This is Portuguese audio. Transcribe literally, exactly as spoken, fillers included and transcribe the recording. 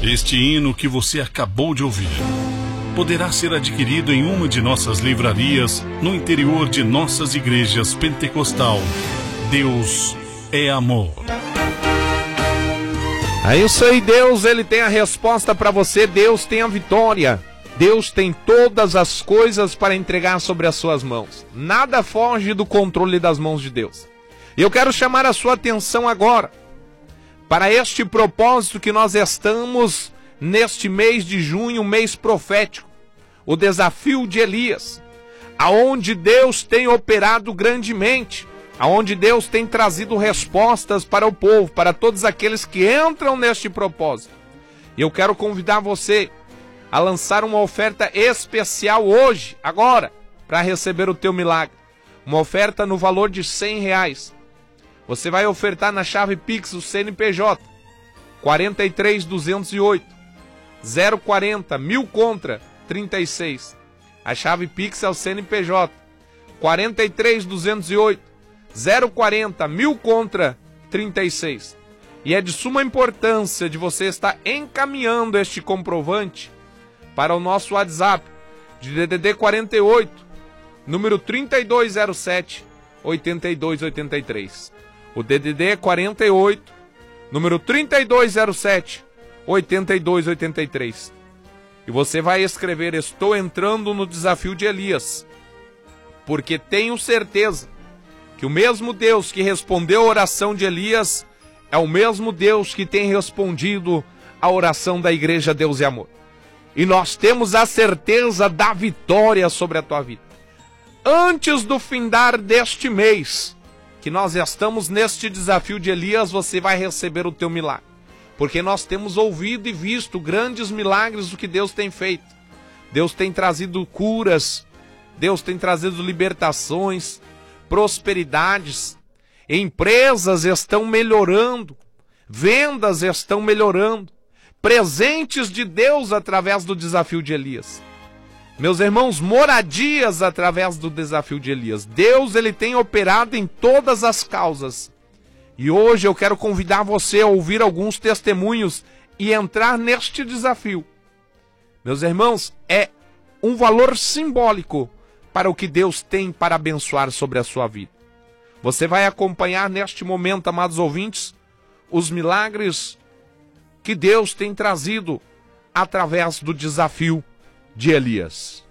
Este hino que você acabou de ouvir poderá ser adquirido em uma de nossas livrarias no interior de nossas igrejas pentecostal. Deus é amor. É isso aí, Deus, ele tem a resposta para você, Deus tem a vitória. Deus tem todas as coisas para entregar sobre as suas mãos. Nada foge do controle das mãos de Deus. E eu quero chamar a sua atenção agora para este propósito que nós estamos neste mês de junho, um mês profético, o desafio de Elias, aonde Deus tem operado grandemente, aonde Deus tem trazido respostas para o povo, para todos aqueles que entram neste propósito. E eu quero convidar você a lançar uma oferta especial hoje, agora, para receber o teu milagre. Uma oferta no valor de cem reais. Você vai ofertar na chave Pix, o C N P J, quarenta e três, duzentos e oito, zero quarenta, mil contra, trinta e seis. A chave Pix é o C N P J, quarenta e três, duzentos e oito, zero quarenta, mil contra, trinta e seis. E é de suma importância de você estar encaminhando este comprovante para o nosso WhatsApp de D D D quarenta e oito, número trinta e dois zero sete, oitenta e dois oitenta e três. O D D D é quarenta e oito, número trinta e dois zero sete, oitenta e dois oitenta e três. E você vai escrever: estou entrando no desafio de Elias, porque tenho certeza que o mesmo Deus que respondeu a oração de Elias é o mesmo Deus que tem respondido a oração da Igreja Deus e Amor. E nós temos a certeza da vitória sobre a tua vida. Antes do findar deste mês, que nós estamos neste desafio de Elias, você vai receber o teu milagre. Porque nós temos ouvido e visto grandes milagres do que Deus tem feito. Deus tem trazido curas, Deus tem trazido libertações, prosperidades. Empresas estão melhorando, vendas estão melhorando. Presentes de Deus através do desafio de Elias. Meus irmãos, moradias através do desafio de Elias. Deus, ele tem operado em todas as causas. E hoje eu quero convidar você a ouvir alguns testemunhos e entrar neste desafio. Meus irmãos, é um valor simbólico para o que Deus tem para abençoar sobre a sua vida. Você vai acompanhar neste momento, amados ouvintes, os milagres que Deus tem trazido através do desafio de Elias.